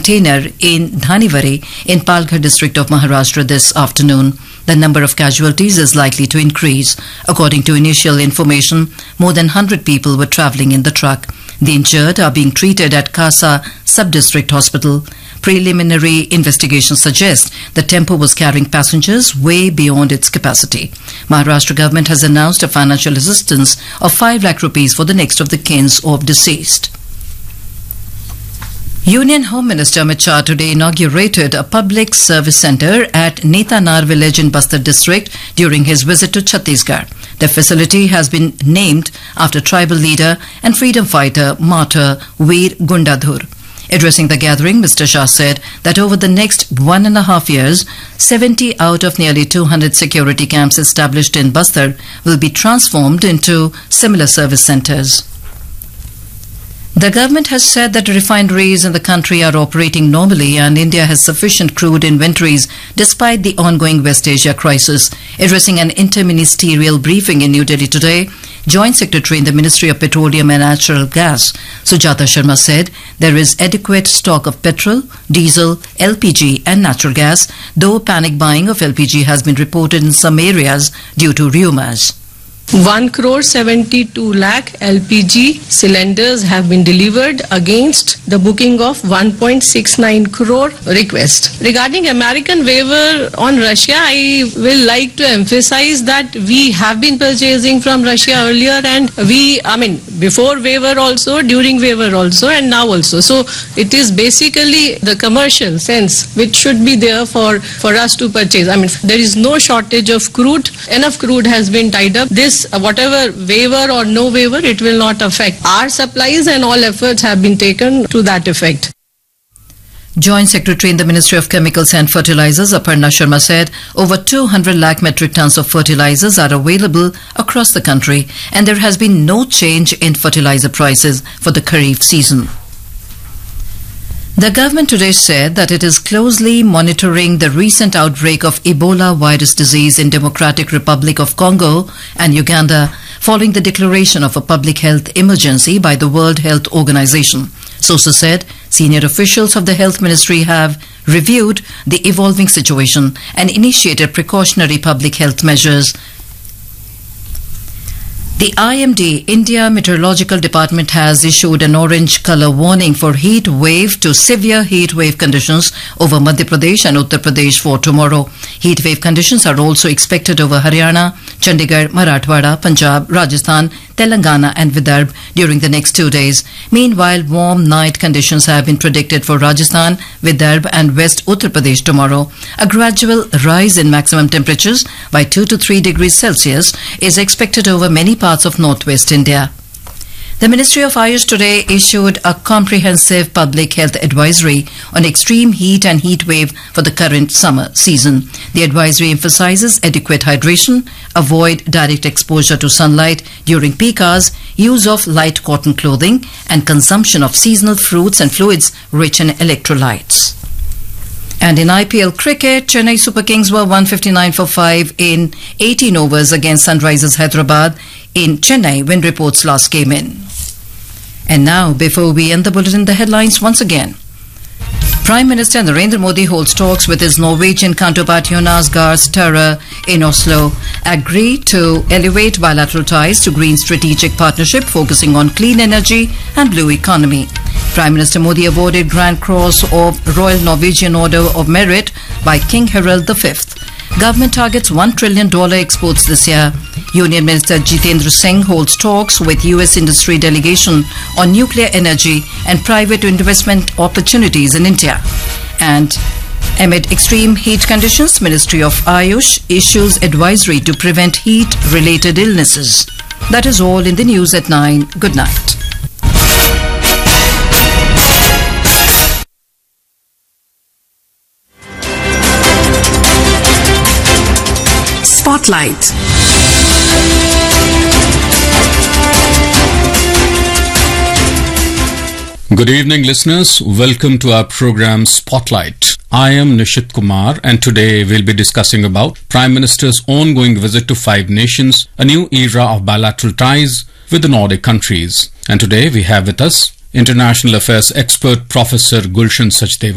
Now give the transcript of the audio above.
container in Dhanivari in Palghar district of Maharashtra this afternoon. The number of casualties is likely to increase. According to initial information, more than 100 people were travelling in the truck. The injured are being treated at Kasa Sub-District Hospital. Preliminary investigations suggest the tempo was carrying passengers way beyond its capacity. Maharashtra government has announced a financial assistance of 5 lakh rupees for the next of the kins of deceased. Union Home Minister Amit Shah today inaugurated a public service centre at Netanar village in Bastar district during his visit to Chhattisgarh. The facility has been named after tribal leader and freedom fighter martyr Veer Gundadhur. Addressing the gathering, Mr. Shah said that over the next 1.5 years, 70 out of nearly 200 security camps established in Bastar will be transformed into similar service centres. The government has said that refineries in the country are operating normally and India has sufficient crude inventories despite the ongoing West Asia crisis. Addressing an interministerial briefing in New Delhi today, Joint Secretary in the Ministry of Petroleum and Natural Gas, Sujata Sharma, said there is adequate stock of petrol, diesel, LPG and natural gas, though panic buying of LPG has been reported in some areas due to rumours. 1,72 lakh LPG cylinders have been delivered against the booking of 1.69 crore request. Regarding American waiver on Russia, I will like to emphasize that we have been purchasing from Russia earlier and before waiver also, during waiver also and now also. So it is basically the commercial sense which should be there for us to purchase. There is no shortage of crude. Enough crude has been tied up. Whatever waiver or no waiver, it will not affect our supplies and all efforts have been taken to that effect. Joint Secretary in the Ministry of Chemicals and Fertilizers, Aparna Sharma, said over 200 lakh metric tons of fertilizers are available across the country and there has been no change in fertilizer prices for the Kharif season. The government today said that it is closely monitoring the recent outbreak of Ebola virus disease in Democratic Republic of Congo and Uganda following the declaration of a public health emergency by the World Health Organization. Sources said senior officials of the Health Ministry have reviewed the evolving situation and initiated precautionary public health measures. The IMD, India Meteorological Department, has issued an orange colour warning for heat wave to severe heat wave conditions over Madhya Pradesh and Uttar Pradesh for tomorrow. Heat wave conditions are also expected over Haryana, Chandigarh, Marathwada, Punjab, Rajasthan, Telangana and Vidarbha during the next 2 days. Meanwhile, warm night conditions have been predicted for Rajasthan, Vidarbha and West Uttar Pradesh tomorrow. A gradual rise in maximum temperatures by 2 to 3 degrees Celsius is expected over many parts of northwest India. The Ministry of Ayush today issued a comprehensive public health advisory on extreme heat and heat wave for the current summer season. The advisory emphasizes adequate hydration, avoid direct exposure to sunlight during peak hours, use of light cotton clothing, and consumption of seasonal fruits and fluids rich in electrolytes. And in IPL cricket, Chennai Super Kings were 159 for 5 in 18 overs against Sunrisers Hyderabad in Chennai when reports last came in. And now, before we end the bulletin, the headlines once again. Prime Minister Narendra Modi holds talks with his Norwegian counterpart Jonas Gahr Støre in Oslo, agreed to elevate bilateral ties to green strategic partnership focusing on clean energy and blue economy. Prime Minister Modi awarded Grand Cross of Royal Norwegian Order of Merit by King Harald V. Government targets $1 trillion exports this year. Union Minister Jitendra Singh holds talks with US industry delegation on nuclear energy and private investment opportunities in India. And amid extreme heat conditions, Ministry of Ayush issues advisory to prevent heat-related illnesses. That is all in the news at 9. Good night. Spotlight. Good evening, listeners. Welcome to our program Spotlight. I am Nishit Kumar, and today we'll be discussing about Prime Minister's ongoing visit to 5 nations, a new era of bilateral ties with the Nordic countries. And today we have with us International Affairs expert Professor Gulshan Sachdev.